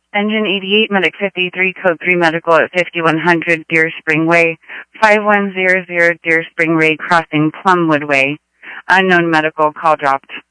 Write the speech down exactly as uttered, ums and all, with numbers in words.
Engine eighty-eight, Medic fifty-three, Code three Medical at fifty-one hundred Deer Spring Way, five one zero zero Deer Spring Way, crossing Plumwood Way. Unknown medical, call dropped.